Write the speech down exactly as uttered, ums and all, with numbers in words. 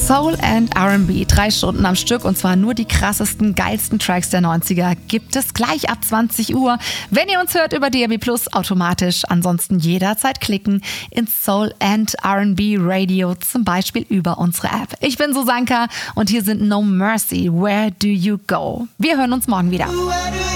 Soul and R and B, drei Stunden am Stück und zwar nur die krassesten, geilsten Tracks der neunziger gibt es gleich ab zwanzig Uhr. Wenn ihr uns hört über D A B Plus, automatisch. Ansonsten jederzeit klicken ins Soul and R and B Radio, zum Beispiel über unsere App. Ich bin Susanka und hier sind No Mercy, Where Do You Go? Wir hören uns morgen wieder.